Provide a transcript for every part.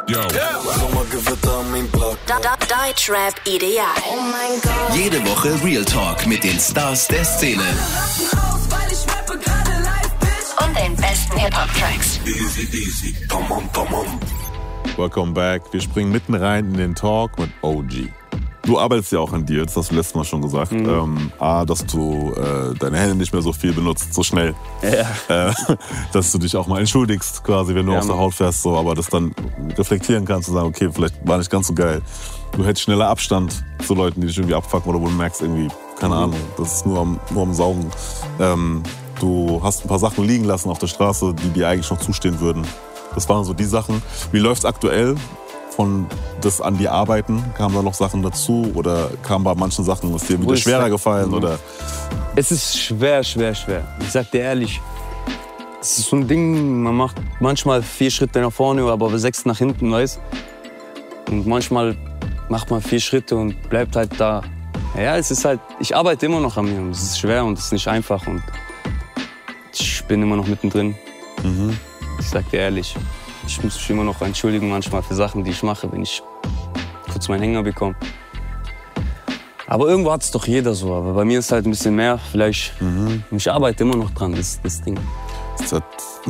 Deutschrap ideal. Oh mein Gott. Jede Woche Real Talk mit den Stars der Szene. Und den besten Hip-Hop-Tracks. Easy. Come on. Welcome back. Wir springen mitten rein in den Talk mit OG. Du arbeitest ja auch an dir, das hast du letztes Mal schon gesagt. Dass du deine Hände nicht mehr so viel benutzt, so schnell. Ja. Dass du dich auch mal entschuldigst, quasi, wenn du aus der Haut fährst, so, aber das dann reflektieren kannst und sagen, okay, vielleicht war nicht ganz so geil. Du hättest schneller Abstand zu Leuten, die dich irgendwie abfucken oder wo du merkst, irgendwie, keine Ahnung, das ist nur am Saugen. Du hast ein paar Sachen liegen lassen auf der Straße, die dir eigentlich noch zustehen würden. Das waren so die Sachen. Wie läuft's aktuell? Von das an die Arbeiten, kamen da noch Sachen dazu oder kamen bei manchen Sachen, ist dir wieder schwerer gefallen? Oder? Es ist schwer. Ich sag dir ehrlich, es ist so ein Ding, man macht manchmal 4 Schritte nach vorne, aber 6 nach hinten, weißt. Und manchmal macht man 4 Schritte und bleibt halt da. Ja, es ist halt, ich arbeite immer noch an mir und es ist schwer und es ist nicht einfach und ich bin immer noch mittendrin. Ich sag dir ehrlich. Ich muss mich immer noch entschuldigen manchmal für Sachen, die ich mache, wenn ich kurz meinen Hänger bekomme. Aber irgendwo hat es doch jeder so. Aber bei mir ist halt ein bisschen mehr. Vielleicht, ich arbeite immer noch dran, das Ding. Hast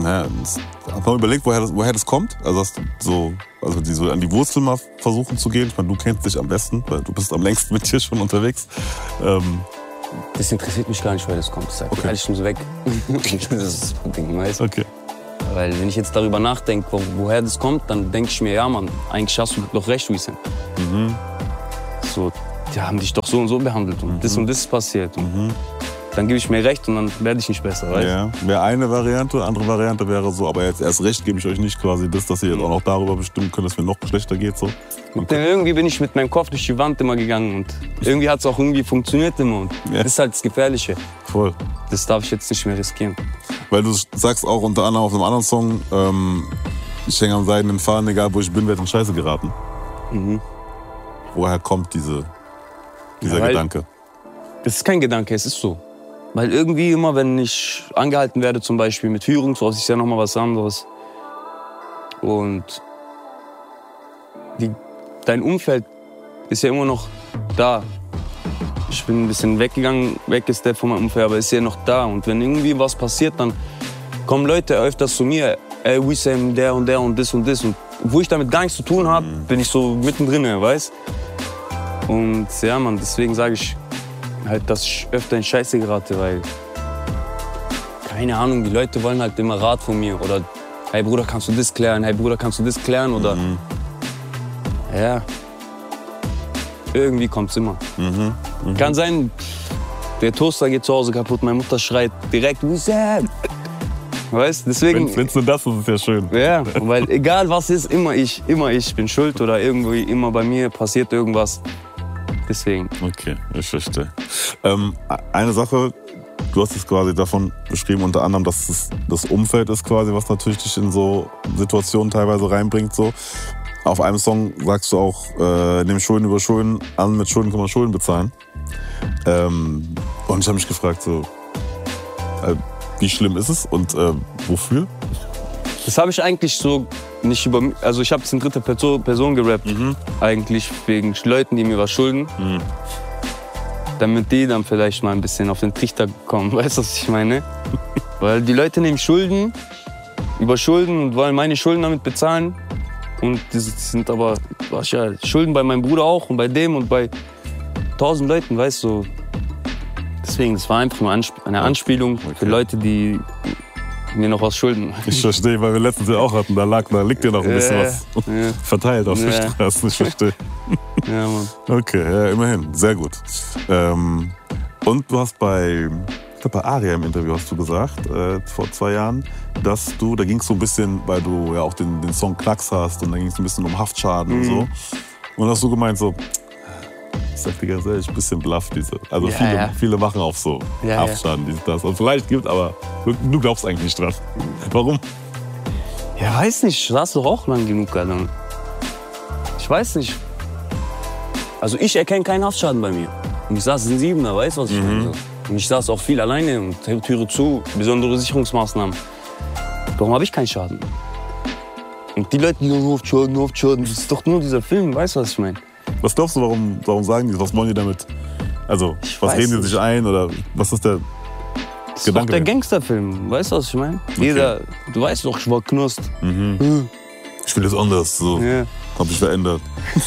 du überlegt, woher das kommt? Also hast du so an die Wurzel mal versuchen zu gehen? Ich meine, du kennst dich am besten, weil du bist am längsten mit dir schon unterwegs. Das interessiert mich gar nicht, woher das kommt. Ich sag ehrlich, ich muss weg. Das ist das Ding, weißt du? Okay. Weil wenn ich jetzt darüber nachdenke, woher das kommt, dann denke ich mir, ja Mann, eigentlich hast du doch recht, Wiesn. So, die haben dich doch so und so behandelt und das ist passiert. Und dann gebe ich mir recht und dann werde ich nicht besser, weißt du? Ja, wäre eine Variante, andere Variante wäre so, aber jetzt erst recht gebe ich euch nicht quasi das, dass ihr jetzt auch noch darüber bestimmen könnt, dass es mir noch schlechter geht. So. Denn irgendwie bin ich mit meinem Kopf durch die Wand immer gegangen und irgendwie hat es auch irgendwie funktioniert immer und das ist halt das Gefährliche. Voll. Das darf ich jetzt nicht mehr riskieren. Weil du sagst auch unter anderem auf einem anderen Song, ich hänge am seidenen Faden, egal wo ich bin, werde in Scheiße geraten. Woher kommt dieser Gedanke? Das ist kein Gedanke, es ist so. Weil irgendwie immer, wenn ich angehalten werde, zum Beispiel mit Führung, so ist ja noch mal was anderes. Und dein Umfeld ist ja immer noch da. Ich bin ein bisschen weggesteppt von meinem Umfeld, aber ist ja noch da. Und wenn irgendwie was passiert, dann kommen Leute öfters zu mir, ey, Wissam, der und das und das. Und wo ich damit gar nichts zu tun habe, bin ich so mittendrin, weißt? Und ja, Mann, deswegen sage ich halt, dass ich öfter in Scheiße gerate, weil, keine Ahnung, die Leute wollen halt immer Rat von mir. Oder, hey Bruder, kannst du das klären? Hey Bruder, kannst du das klären? Oder, ja, irgendwie kommt's immer. Kann sein, der Toaster geht zu Hause kaputt, meine Mutter schreit direkt, Wissam. Weißt, deswegen. Wenn's nur das ist, ist ja schön. Ja, weil egal was ist, immer ich bin schuld oder irgendwie immer bei mir passiert irgendwas. Deswegen. Okay, ich verstehe. Eine Sache, du hast es quasi davon beschrieben, unter anderem, dass es das Umfeld ist quasi, was natürlich dich in so Situationen teilweise reinbringt. So. Auf einem Song sagst du auch, nimm Schulden über Schulden an, mit Schulden kann man Schulden bezahlen. Und ich habe mich gefragt, so, wie schlimm ist es und wofür? Das habe ich eigentlich so nicht über mich. Also ich habe es in dritter Person gerappt. Eigentlich wegen Leuten, die mir was schulden. Damit die dann vielleicht mal ein bisschen auf den Trichter kommen. Weißt du, was ich meine? Weil die Leute nehmen Schulden, über Schulden und wollen meine Schulden damit bezahlen. Und die sind aber Schulden bei meinem Bruder auch und bei dem und bei 1000 Leuten, weißt du. Deswegen, das war einfach nur eine Anspielung für Leute, die mir noch was schulden. Ich verstehe, weil wir letztens ja auch hatten, da liegt ja noch ein bisschen was verteilt auf der Straße. Ich verstehe. Ja, Mann. Okay, ja, immerhin. Sehr gut. Und du hast bei Aria im Interview hast du gesagt, vor 2 Jahren, dass da ging es so ein bisschen, weil du ja auch den Song Knacks hast und da ging es ein bisschen um Haftschaden und so. Und hast du gemeint so, ich sag dir ganz ehrlich, ein bisschen bluff diese. Also viele machen auch so Haftschaden, das. Und vielleicht gibt, aber du glaubst eigentlich nicht dran. Warum? Ja, weiß nicht. Ich saß doch auch lang genug, Alter. Ich weiß nicht. Also ich erkenne keinen Haftschaden bei mir. Und ich saß in 7er, weißt du, was ich meine? Und ich saß auch viel alleine und Türe zu, besondere Sicherungsmaßnahmen. Warum habe ich keinen Schaden? Und die Leute, die nur aufschauen, das ist doch nur dieser Film, weißt du, was ich meine? Was glaubst du, warum sagen die, was wollen die damit? Also, was reden die sich ein oder was ist der Das Gedanke? ist doch der Gangsterfilm, weißt du, was ich meine? Jeder, du weißt doch, ich war Knust. Ich will das anders, so. Ja. Hab sich verändert.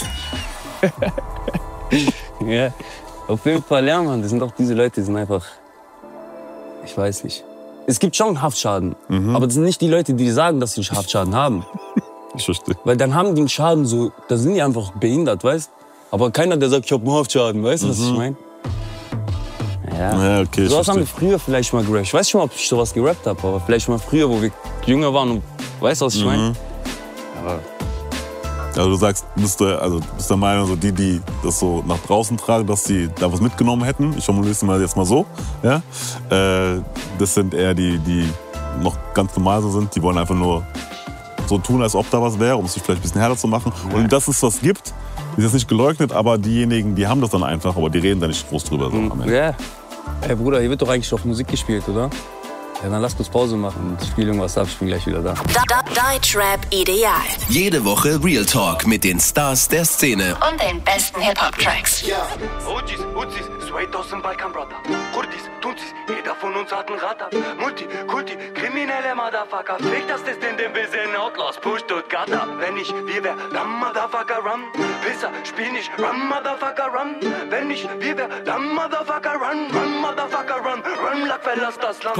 Ja, auf jeden Fall, ja, Mann, das sind doch diese Leute, die sind einfach, ich weiß nicht. Es gibt schon Haftschaden, aber das sind nicht die Leute, die sagen, dass sie einen Haftschaden haben. Ich verstehe. Weil dann haben die einen Schaden so, da sind die einfach behindert, weißt du? Aber keiner, der sagt, ich hab einen Haftschaden, weißt du, was ich meine? Ja, okay, Sowas haben wir verstehe. früher vielleicht mal gerappt. Ich weiß schon, ob ich sowas gerappt habe, aber vielleicht mal früher, wo wir jünger waren und weißt du, was ich meine? Aber Also du sagst, bist der Meinung, so die das so nach draußen tragen, dass sie da was mitgenommen hätten. Ich formuliere es mal jetzt mal so. Ja? Das sind eher die noch ganz normal so sind. Die wollen einfach nur so tun, als ob da was wäre, um es sich vielleicht ein bisschen härter zu machen. Und dass es was gibt, ist jetzt nicht geleugnet, aber diejenigen, die haben das dann einfach, aber die reden da nicht groß drüber. So am Ende. ja. Ey Bruder, hier wird doch eigentlich doch Musik gespielt, oder? Ja, dann lass kurz Pause machen und spiel irgendwas ab, ich bin gleich wieder da. Deutschrap ideal. Jede Woche Real Talk mit den Stars der Szene. Und den besten Hip-Hop-Tracks. Ojis, Uzis, straight aus dem Balkan, Brother. Kurdis, Tunzis, jeder von uns hat ein Radar. Multi, Kulti, kriminelle Motherfucker. Fick das ist in dem Wissen Outlaws, push dort Gata. Wenn ich, wir wär, dann Motherfucker run. Pisser, spiel nicht, run, Motherfucker run. Wenn ich, wir wär, dann Motherfucker run. Run, Motherfucker run. Run, Lack, verlass das Land.